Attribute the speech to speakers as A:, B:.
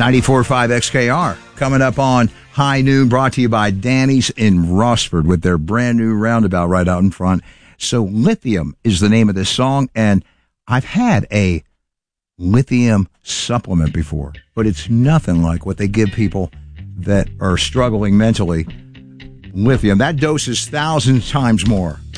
A: 94.5 XKR. Coming up on High Noon, brought to you by Danny's in Rossford with their brand new roundabout right out in front. So Lithium is the name of this song, and I've had a lithium supplement before, but it's nothing like what they give people that are struggling mentally. Lithium, that dose is 1,000 times more